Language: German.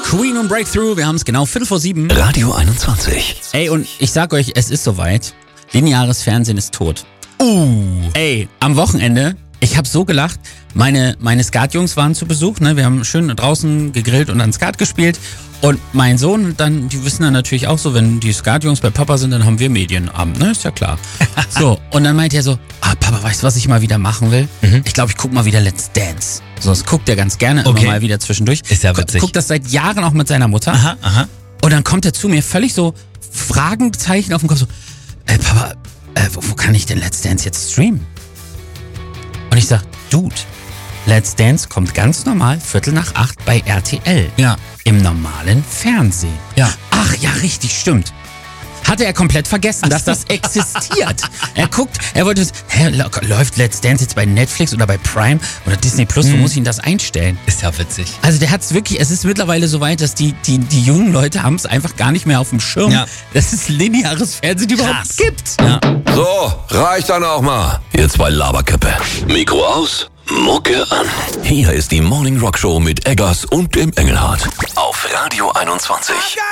Queen und Breakthrough, wir haben es genau 7:15. Radio 21. Ey, und ich sag euch, es ist soweit. Lineares Fernsehen ist tot. Ey, am Wochenende, ich habe so gelacht. Meine Skat-Jungs waren zu Besuch, ne? Wir haben schön draußen gegrillt und dann Skat gespielt. Und mein Sohn, die wissen dann natürlich auch so, wenn die Skat-Jungs bei Papa sind, dann haben wir Medienabend, ne? Ist ja klar. So, und dann meint er so, Papa, weißt du, was ich mal wieder machen will? Ich glaube, ich guck mal wieder Let's Dance. So, das guckt er ganz gerne immer mal wieder zwischendurch. Ist ja witzig. Guckt das seit Jahren auch mit seiner Mutter. Aha. Und dann kommt er zu mir völlig so Fragezeichen auf dem Kopf so, Papa, wo kann ich denn Let's Dance jetzt streamen? Und ich sag, Dude, Let's Dance kommt ganz normal 7:45 bei RTL. Ja. Im normalen Fernsehen. Ja. Ach ja, richtig, stimmt. Hatte er komplett vergessen, dass das existiert. Er guckt, er wollte wissen, läuft Let's Dance jetzt bei Netflix oder bei Prime oder Disney Plus, wo muss ich denn das einstellen? Ist ja witzig. Also der hat's wirklich, es ist mittlerweile so weit, dass die jungen Leute haben es einfach gar nicht mehr auf dem Schirm, dass es lineares Fernsehen überhaupt gibt. Ja. So, reicht dann auch mal. Ihr zwei Laberköppe. Mikro aus, Mucke an. Hier ist die Morning Rock Show mit Eggers und dem Engelhardt. Auf Radio 21.